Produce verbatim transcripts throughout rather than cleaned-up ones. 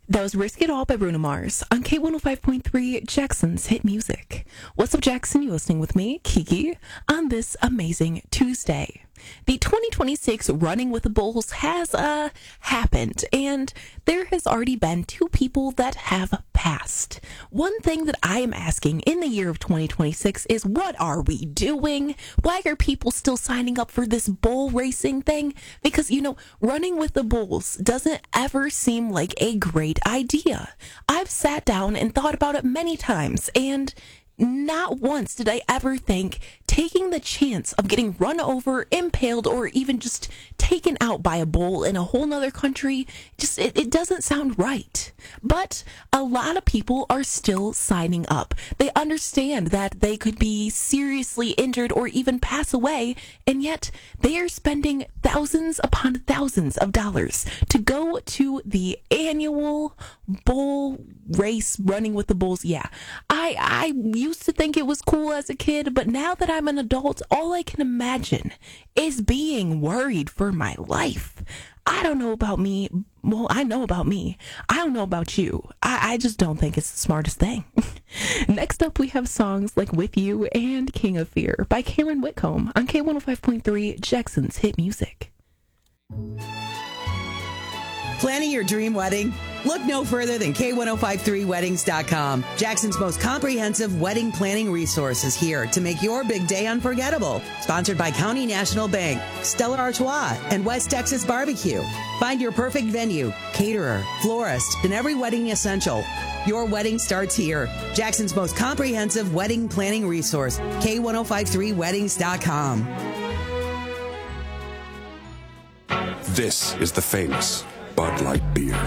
That was Risk It All by Bruno Mars on K one oh five point three, Jackson's Hit Music. What's up, Jackson? You're listening with me, Kiki, on this amazing Tuesday. The twenty twenty-six Running with the Bulls has uh happened, and there has already been two people that have passed. One thing that I am asking in the year of twenty twenty-six is, what are we doing? Why are people still signing up for this bull racing thing? Because, you know, running with the bulls doesn't ever seem like a great idea. I've sat down and thought about it many times, and not once did I ever think taking the chance of getting run over, impaled, or even just taken out by a bull in a whole nother country, just it, it doesn't sound right. But a lot of people are still signing up. They understand that they could be seriously injured or even pass away, and yet they are spending thousands upon thousands of dollars to go to the annual bull race running with the bulls. Yeah, I I used to think it was cool as a kid, but now that I'm an adult, all I can imagine is being worried for my life. I don't know about me. Well, I know about me. I don't know about you. I, I just don't think it's the smartest thing. Next up, we have songs like With You and King of Fear by Cameron Whitcomb on K one oh five point three, Jackson's Hit Music. Planning your dream wedding? Look no further than K ten fifty-three weddings dot com. Jackson's most comprehensive wedding planning resource is here to make your big day unforgettable. Sponsored by County National Bank, Stella Artois, and West Texas Barbecue. Find your perfect venue, caterer, florist, and every wedding essential. Your wedding starts here. Jackson's most comprehensive wedding planning resource, K ten fifty-three weddings dot com. This is the famous Bud Light beer.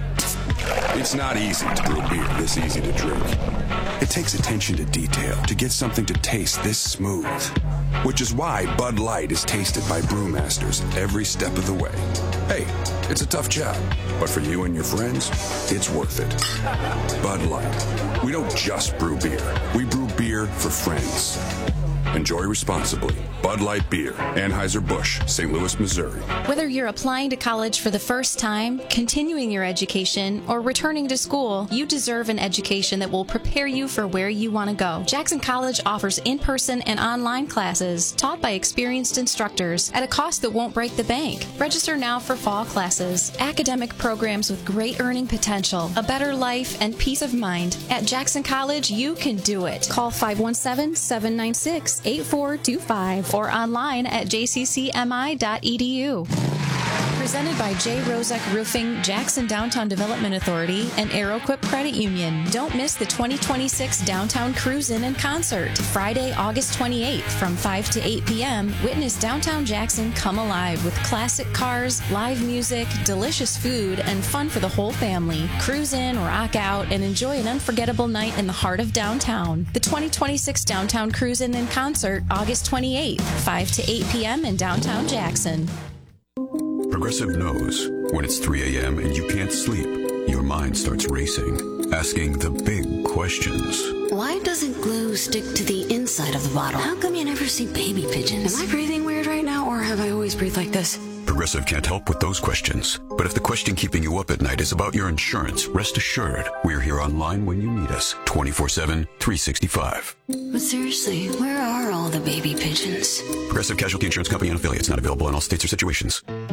It's not easy to brew beer this easy to drink. It takes attention to detail to get something to taste this smooth, which is why Bud Light is tasted by brewmasters every step of the way. Hey, it's a tough job, but for you and your friends, it's worth it. Bud Light. We don't just brew beer. We brew beer for friends. Enjoy responsibly. Bud Light Beer, Anheuser-Busch, Saint Louis, Missouri. Whether you're applying to college for the first time, continuing your education, or returning to school, you deserve an education that will prepare you for where you want to go. Jackson College offers in-person and online classes taught by experienced instructors at a cost that won't break the bank. Register now for fall classes, academic programs with great earning potential, a better life, and peace of mind. At Jackson College, you can do it. Call five one seven, seven nine six, eight four two five or online at j c c m i dot e d u. Presented by J. Rozek Roofing, Jackson Downtown Development Authority, and AeroQuip Credit Union. Don't miss the twenty twenty-six Downtown Cruise-In and Concert. Friday, August twenty-eighth from five to eight p.m. Witness Downtown Jackson come alive with classic cars, live music, delicious food, and fun for the whole family. Cruise in, rock out, and enjoy an unforgettable night in the heart of downtown. The twenty twenty-six Downtown Cruise-In and Concert, August twenty-eighth, five to eight p.m. in downtown Jackson. Progressive knows when it's three a.m. and you can't sleep, your mind starts racing, asking the big questions. Why doesn't glue stick to the inside of the bottle? How come you never see baby pigeons? Am I breathing weird right now, or have I always breathed like this? Progressive can't help with those questions. But if the question keeping you up at night is about your insurance, rest assured, we're here online when you need us, twenty-four seven, three sixty-five. But seriously, where are all the baby pigeons? Progressive Casualty Insurance Company and affiliates, not available in all states or situations.